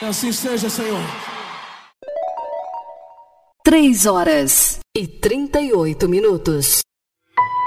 Assim seja, Senhor. 3 horas e 38 minutos.